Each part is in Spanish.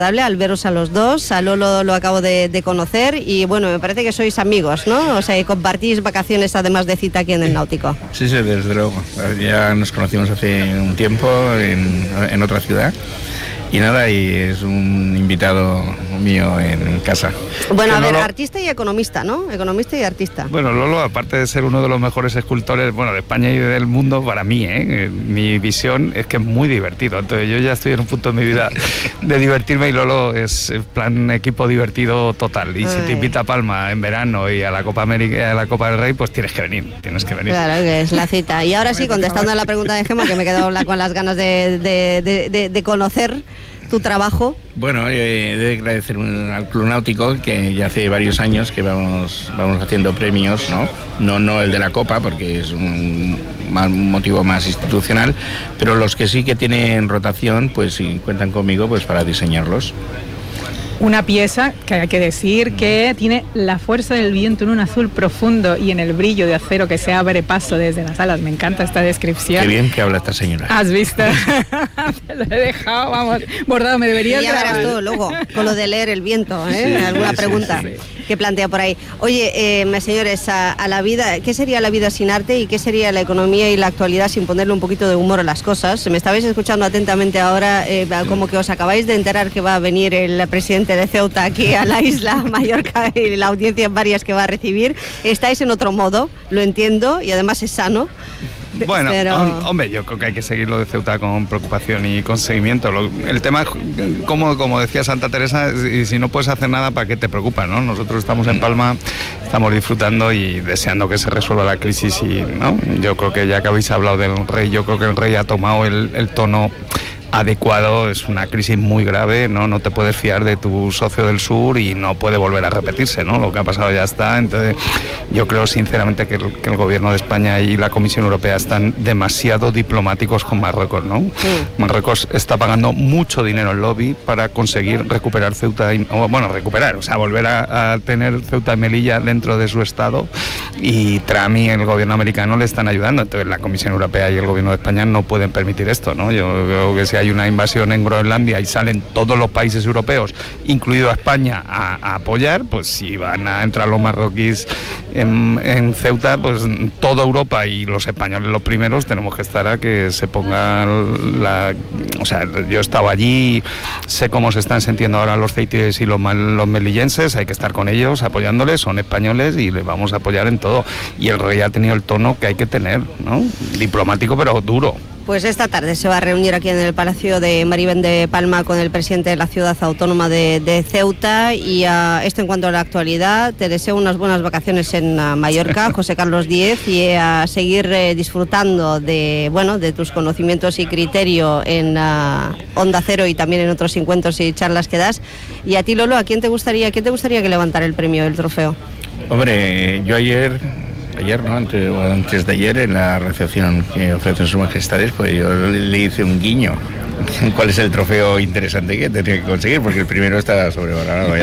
al veros a los dos. A Lolo lo acabo de conocer y bueno, me parece que sois amigos, ¿no? O sea, y compartís vacaciones además de cita aquí en el Náutico. Sí, desde luego. Ya nos conocimos hace un tiempo en otra ciudad. Y nada, y es un invitado mío en casa. Bueno, a ver, artista y economista, ¿no? Economista y artista. Bueno, Lolo, aparte de ser uno de los mejores escultores, bueno, de España y del mundo, para mí, mi visión es que es muy divertido. Entonces yo ya estoy en un punto de mi vida de divertirme y Lolo es plan equipo divertido total. Y si te invita a Palma en verano y a la Copa América, a la Copa del Rey, pues tienes que venir. Claro, que es la cita. Y ahora sí, contestando a la pregunta de Gemma, que me he quedado con las ganas de conocer tu trabajo. Bueno, he de agradecer al Club Náutico, que ya hace varios años que vamos haciendo premios, no el de la Copa, porque es un motivo más institucional, pero los que sí que tienen rotación, pues sí cuentan conmigo pues para diseñarlos. Una pieza que hay que decir que tiene la fuerza del viento en un azul profundo y en el brillo de acero que se abre paso desde las alas. Me encanta esta descripción. Qué bien que habla esta señora. ¿Has visto? Te lo he dejado, vamos, bordado. Me deberías ya verás tú luego, con lo de leer el viento, alguna pregunta que plantea por ahí. Oye, señores, a la vida, ¿qué sería la vida sin arte y qué sería la economía y la actualidad sin ponerle un poquito de humor a las cosas? Me estabais escuchando atentamente ahora, como que os acabáis de enterar que va a venir el presidente de Ceuta aquí a la isla Mallorca y la audiencia varias que va a recibir. Estáis en otro modo, lo entiendo, y además es sano. Bueno, pero... hombre, yo creo que hay que seguir lo de Ceuta con preocupación y con seguimiento. El tema es, como decía Santa Teresa, y si no puedes hacer nada, ¿para qué te preocupas, no? Nosotros estamos en Palma, estamos disfrutando y deseando que se resuelva la crisis, y ¿no? Yo creo que ya que habéis hablado del rey, yo creo que el rey ha tomado el tono adecuado. Es una crisis muy grave, no te puedes fiar de tu socio del sur y no puede volver a repetirse, ¿no? Lo que ha pasado ya está. Entonces yo creo sinceramente que el gobierno de España y la Comisión Europea están demasiado diplomáticos con Marruecos, ¿no? Sí. Marruecos está pagando mucho dinero al lobby para conseguir recuperar Ceuta, volver a tener Ceuta y Melilla dentro de su estado, y Trump y el gobierno americano le están ayudando. Entonces la Comisión Europea y el gobierno de España no pueden permitir esto, ¿no? Yo creo que si hay una invasión en Groenlandia y salen todos los países europeos, incluido a España, a apoyar, pues si van a entrar los marroquíes en Ceuta, pues toda Europa y los españoles los primeros tenemos que estar a que se ponga yo he estado allí, sé cómo se están sintiendo ahora los ceitíes y los melillenses, hay que estar con ellos apoyándoles, son españoles y les vamos a apoyar en todo, y el rey ha tenido el tono que hay que tener, ¿no? Diplomático pero duro. Pues esta tarde se va a reunir aquí en el Palacio de Maribén de Palma con el presidente de la ciudad autónoma de Ceuta, y esto en cuanto a la actualidad. Te deseo unas buenas vacaciones en Mallorca, José Carlos Díez, y a seguir disfrutando de tus conocimientos y criterio en Onda Cero y también en otros encuentros y charlas que das. Y a ti, Lolo, ¿a quién te gustaría que levantara el premio, el trofeo? Hombre, yo ayer, ¿no? Antes de ayer, en la recepción que ofrecen sus majestades, pues yo le hice un guiño. ¿Cuál es el trofeo interesante que tendría que conseguir? Porque el primero está sobrevalorado.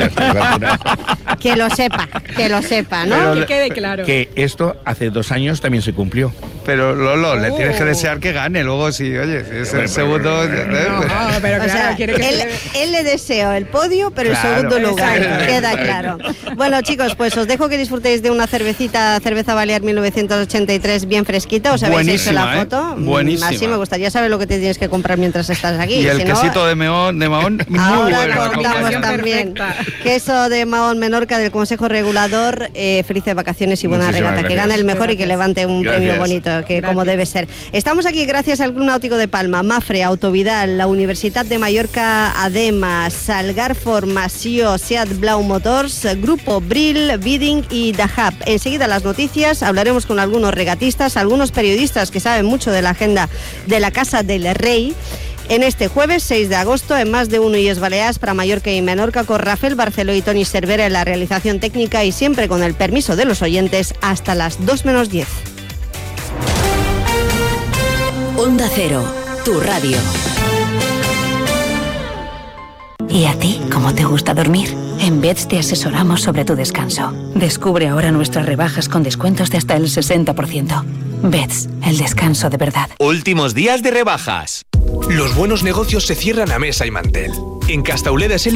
Que lo sepa, ¿no? Pero que quede claro. Que esto hace 2 años también se cumplió. Pero Lolo, le tienes que desear que gane, luego sí, oye, es el segundo... pero claro, quiere que él le deseo el podio, pero claro, el segundo lugar, queda claro. Bueno, chicos, pues os dejo que disfrutéis de una cerveza Balear 1983 bien fresquita. ¿Os habéis hecho la foto? Buenísima. Así me gustaría saber lo que te tienes que comprar mientras estás aquí. Y el quesito de Mahón, muy ahora bueno. contamos también. Queso de Mahón Menorca del Consejo Regulador. Felices vacaciones y buena regata. Gracias. Que gane el mejor y que levante un premio bonito, que como debe ser. Estamos aquí gracias al Club Náutico de Palma, Mafre, Autovidal, la Universitat de Mallorca, ADEMA, Salgar Formació, Seat Blau Motors, Grupo Brill, Bidding y Dahab. Enseguida las noticias, hablaremos con algunos regatistas, algunos periodistas que saben mucho de la agenda de la Casa del Rey. En este jueves 6 de agosto, en Más de Uno Illes Balears para Mallorca y Menorca, con Rafael Barceló y Toni Cervera en la realización técnica, y siempre con el permiso de los oyentes hasta las 2:10. Onda Cero, tu radio. ¿Y a ti cómo te gusta dormir? En Beds te asesoramos sobre tu descanso. Descubre ahora nuestras rebajas con descuentos de hasta el 60%. Beds, el descanso de verdad. Últimos días de rebajas. Los buenos negocios se cierran a mesa y mantel. En Castauledas